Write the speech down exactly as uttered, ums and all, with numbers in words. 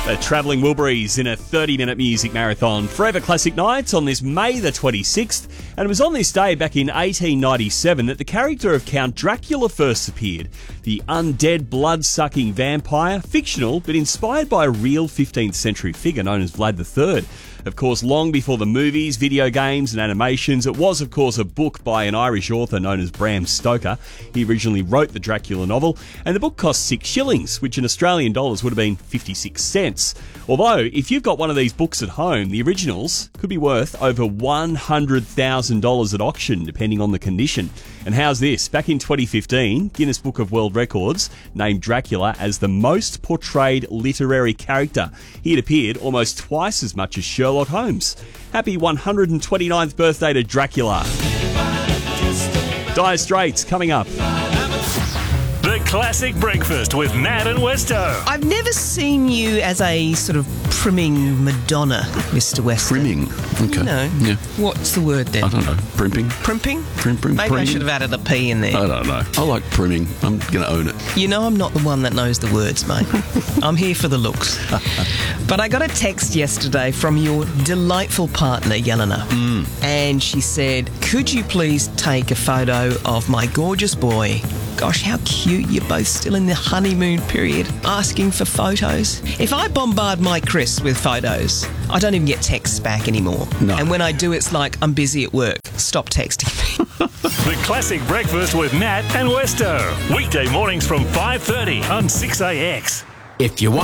The Travelling Wilburys in a thirty-minute music marathon. Forever Classic Nights on this May the twenty-sixth. And it was on this day back in eighteen ninety-seven that the character of Count Dracula first appeared. The undead, blood-sucking vampire, fictional but inspired by a real fifteenth century figure known as Vlad the Third. Of course, long before the movies, video games and animations, it was, of course, a book by an Irish author known as Bram Stoker. He originally wrote the Dracula novel, and the book cost six shillings, which in Australian dollars would have been fifty-six cents. Although, if you've got one of these books at home, the originals could be worth over one hundred thousand dollars at auction, depending on the condition. And how's this? Back in twenty fifteen, Guinness Book of World Records named Dracula as the most portrayed literary character. He had appeared almost twice as much as Sherlock Holmes. Happy one hundred twenty-ninth birthday to Dracula. Dire Straits coming up. The Classic Breakfast with Nat and Westo. I've never seen you as a sort of primming Madonna, Mister Weston. Primming? Okay. No. Yeah. What's the word then? I don't know. Primping? Primping? Prim, prim, Maybe prim. I should have added a P in there. I don't know. I like primming. I'm going to own it. You know I'm not the one that knows the words, mate. I'm here for the looks. But I got a text yesterday from your delightful partner, Yelena. Mm. And she said, could you please take a photo of my gorgeous boy? Gosh, how cute. You're both still in the honeymoon period, asking for photos. If I bombard my Chris with photos, I don't even get texts back anymore. No. And when I do, it's like, I'm busy at work. Stop texting me. The Classic Breakfast with Nat and Westo. Weekday mornings from five thirty on six A X. If you want